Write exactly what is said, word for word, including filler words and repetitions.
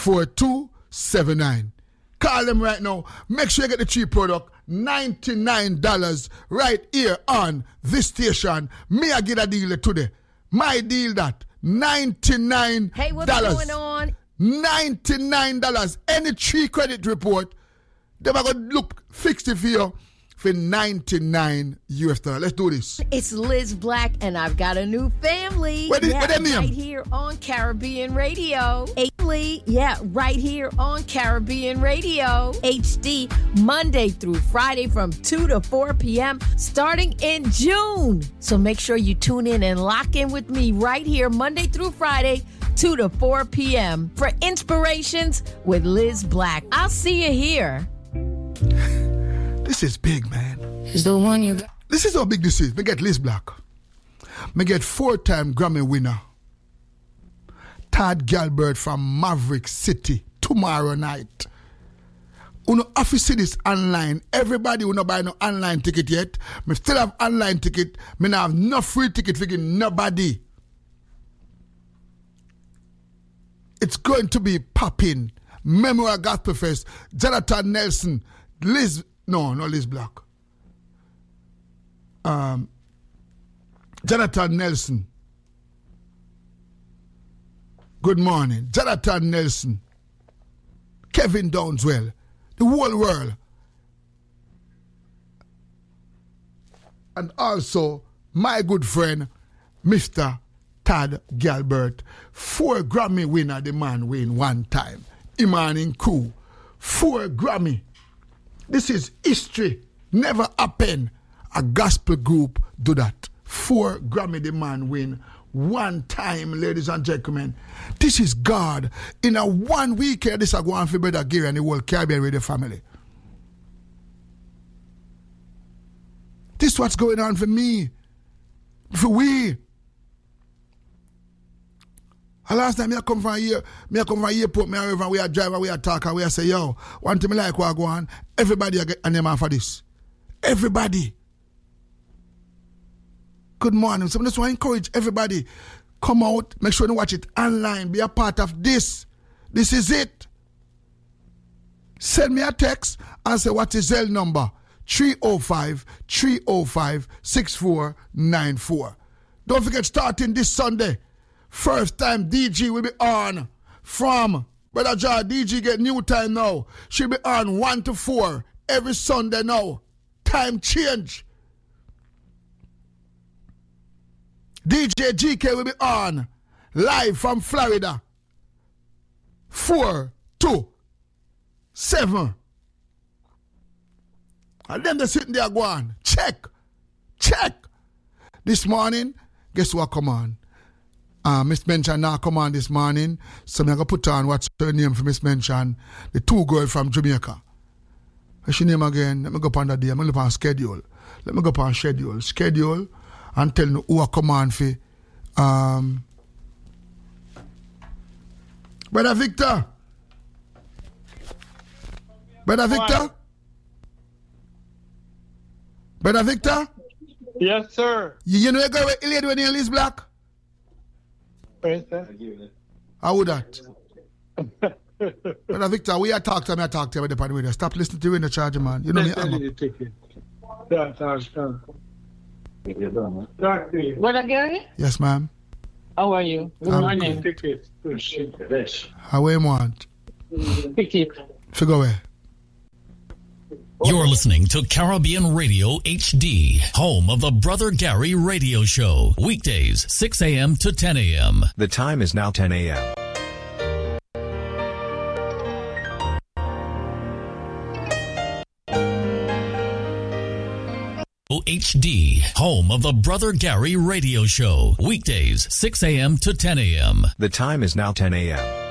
four two seven nine. Call them right now. Make sure you get the cheap product. ninety-nine dollars right here on this station. Me, I get a deal today. My deal that. ninety-nine dollars. Hey, what's going on? ninety-nine dollars. Any tree credit report, they're going to look fixed it for you for ninety-nine U S dollars. Let's do this. It's Liz Black, and I've got a new family. Where, did, yeah, where them right name? here on Caribbean Radio. Family, yeah, right here on Caribbean Radio. H D, Monday through Friday from two to four p.m. starting in June. So make sure you tune in and lock in with me right here Monday through Friday, two to four p.m. for Inspirations with Liz Black. I'll see you here. This is big, man. Is the one you got. This is how big this is. Me get Liz Black. Me get four-time Grammy winner Todd Galbert from Maverick City tomorrow night. Uno have to see this online. Everybody who no buy no online ticket yet. Me still have online ticket. Me not have no free ticket for nobody. It's going to be popping. Memorial Gospel Fest. Jonathan Nelson. Liz... No, not Liz Black. Um, Jonathan Nelson. Good morning. Jonathan Nelson. Kevin Downswell. The whole world. And also, my good friend, Mister Todd Galbert. Four Grammy winner, the man win one time. Imanin Crew. Four Grammy. This is history. Never happened. A gospel group do that. Four Grammy the man win one time, ladies and gentlemen. This is God. In a one weekend, this is going for Brother Gary and the whole Caribbean Radio family. This is what's going on for me. For we. And last time I come from here, me I come from airport, me arrive and we are driver, we are talker, we are say, yo, one thing me like what I go on, everybody get a name for this. Everybody. Good morning. So I just want to encourage everybody, come out, make sure you watch it online, be a part of this. This is it. Send me a text and say what is Zelle number? three oh five, three oh five, six four nine four. Don't forget starting this Sunday. First time D G will be on from Brother Jar. D G get new time now. She'll be on one to four every Sunday now. Time change. D J G K will be on live from Florida. Four, two, seven. And then they're sitting there going, check, check. This morning, guess what come on? Uh, Miss Mention now come on this morning. So I'm going to put on what's her name for Miss Mention. The two girls from Jamaica. What's she name again? Let me go up on that day. I'm going to look on schedule. Let me go up on schedule. Schedule and tell me who I come on for. Um, Brother Victor. Brother Victor. Brother Victor. Yes, sir. You, you know you go with a lady when you're Liz Black? How would that? Brother Victor, we are talk to me, I talk to you about the radio. Stop listening to you in the charger, man. You know me, I'm Brother Gary? Yes, ma'am. How are you? Good I'm morning. good. How we want? Pick it. Figure away. You're listening to Caribbean Radio H D, home of the Brother Gary Radio Show. Weekdays, six a.m. to ten a.m. The time is now ten a.m. H D, home of the Brother Gary Radio Show. Weekdays, six a.m. to ten a.m. The time is now ten a.m.